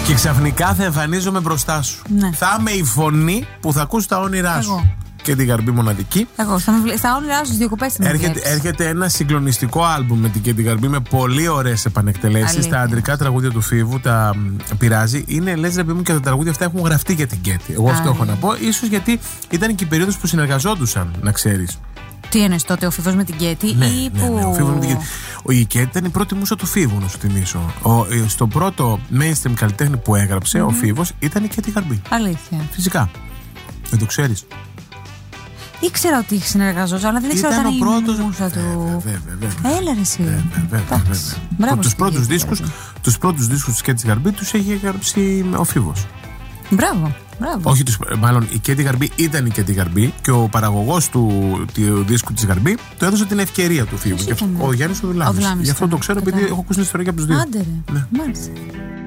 Και ξαφνικά θα εμφανίζομαι μπροστά σου. Ναι. Θα είμαι η φωνή που θα ακούς τα όνειρά σου. Εγώ. Και την Γαρμπή μοναδική. Εγώ. Στα όνειρά σου, στις διακοπές στην Έρχεται ένα συγκλονιστικό άλμπουμ με την Κέντι Γαρμπή με πολύ ωραίες επανεκτελέσεις. Τα αντρικά τραγούδια του Φίβου τα πειράζει. Είναι, λες ρε παιδί μου, και τα τραγούδια αυτά έχουν γραφτεί για την Κέντι. Εγώ αυτό έχω να πω. Ίσως γιατί ήταν και η περίοδος που συνεργαζόντουσαν, να ξέρεις. Τι εννοείς τότε, ο Φίβος με την Κέντι? Ναι, ο Φίβος με την Κέντι. Η Κέντι ήταν η πρώτη μούσα του Φίβου, να σου θυμίσω. Στο πρώτο mainstream καλλιτέχνη που έγραψε ο Φίβος ήταν η Κέντι Γαρμπή. Αλήθεια. Φυσικά. Δεν το ξέρεις? Ήξερα ότι συνεργαζόταν, αλλά δεν ήξερα ότι ήταν η μούσα του. Βέβαια. Έλα ρε εσύ. Τους πρώτους δίσκους της Κέντι Γαρμπή τους έχει γράψει ο Φίβος. Μπράβο. Όχι, μάλλον η Κέντι Γαρμπή ήταν η Κέντι Γαρμπή και ο παραγωγός του δίσκου της Γαρμπή του έδωσε την ευκαιρία του Φίβου. Ο Γιάννης ο Δουλάμης. Γι' αυτό το ξέρω, επειδή έχω ακούσει την ιστορία και από τους δύο. Άντε ρε. Μάλιστα.